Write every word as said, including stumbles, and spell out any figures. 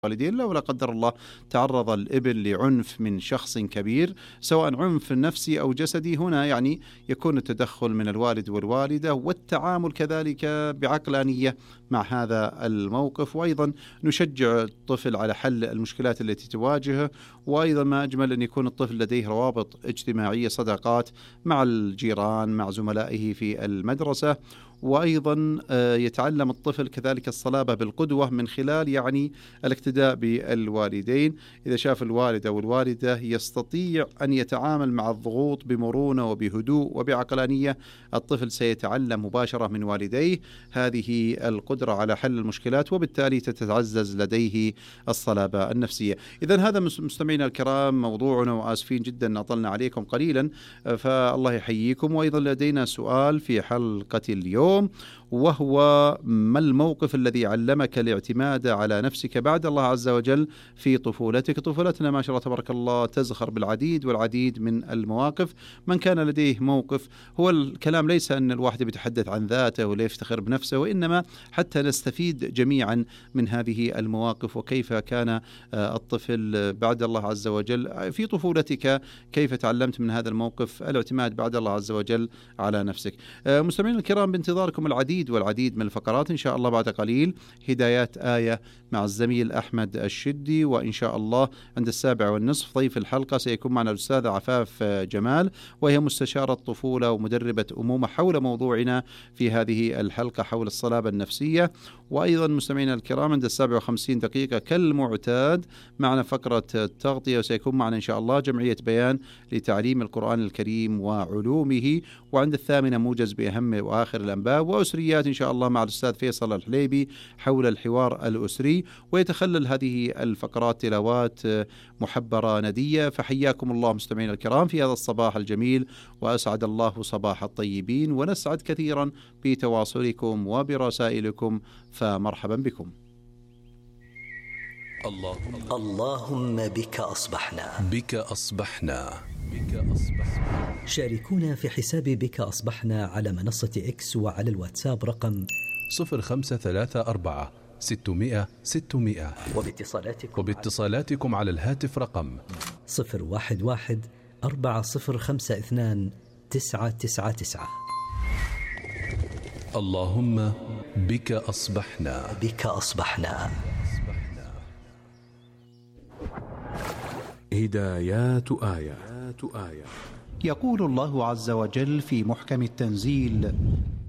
والدين. لو لا قدر الله تعرض الابن لعنف من شخص كبير سواء عنف نفسي أو جسدي، هنا يعني يكون التدخل من الوالد والوالدة والتعامل كذلك بعقلانية مع هذا الموقف، وأيضا نشجع الطفل على حل المشكلات التي تواجهه، وأيضا ما أجمل أن يكون الطفل لديه روابط اجتماعية، صداقات مع الجيران، مع زملائه في المدرسة، وأيضا يتعلم الطفل كذلك الصلابة بالقدوة من خلال يعني الاقتداء بالوالدين. إذا شاف الوالد أو الوالدة يستطيع أن يتعامل مع الضغوط بمرونة وبهدوء وبعقلانية، الطفل سيتعلم مباشرة من والديه هذه القدرة على حل المشكلات، وبالتالي تتعزز لديه الصلابة النفسية. إذن هذا مستمعينا الكرام موضوعنا، وآسفين جدا أطلنا عليكم قليلا، فالله يحييكم. وأيضا لدينا سؤال في حلقة اليوم، وهو: ما الموقف الذي علمك الاعتماد على نفسك بعد الله عز وجل في طفولتك؟ طفولتنا ما شاء الله تبارك الله تزخر بالعديد والعديد من المواقف. من كان لديه موقف، هو الكلام ليس أن الواحد بيتحدث عن ذاته ولا يفتخر بنفسه، وإنما حتى نستفيد جميعا من هذه المواقف، وكيف كان الطفل بعد الله عز وجل في طفولتك، كيف تعلمت من هذا الموقف الاعتماد بعد الله عز وجل على نفسك. مستمعين الكرام، بانتظاركم العديد والعديد من الفقرات إن شاء الله. بعد قليل هدايات آية مع الزميل أحمد الشدي، وإن شاء الله عند السابعة والنصف ضيف الحلقة سيكون معنا الأستاذة عفاف جمال، وهي مستشارة طفولة ومدربة أمومة، حول موضوعنا في هذه الحلقة حول الصلابة النفسية. وأيضا مستمعينا الكرام عند السابعة وخمسين دقيقة كالمعتاد معنا فقرة التغطية، وسيكون معنا إن شاء الله جمعية بيان لتعليم القرآن الكريم وعلومه. وعند الثامنة موجز بأهم وآخر الأنباء، وأسريات إن شاء الله مع الأستاذ فيصل الحليبي حول الحوار الأسري. ويتخلل هذه الفقرات تلاوات محبرة ندية. فحياكم الله مستمعين الكرام في هذا الصباح الجميل، وأسعد الله صباح الطيبين، ونسعد كثيرا بتواصلكم وبرسائلكم، فمرحبا بكم. اللهم, اللهم بك أصبحنا بك أصبحنا بك أصبحنا. شاركونا في حساب بك أصبحنا على منصة إكس وعلى الواتساب رقم صفر خمسة ثلاثة أربعة ستمائة ستمائة، وباتصالاتكم, وباتصالاتكم على الهاتف رقم صفر واحد واحد أربعة صفر خمسة اثنان تسعة تسعة تسعة. اللهم بك أصبحنا بك أصبحنا. هدايات آية. يقول الله عز وجل في محكم التنزيل: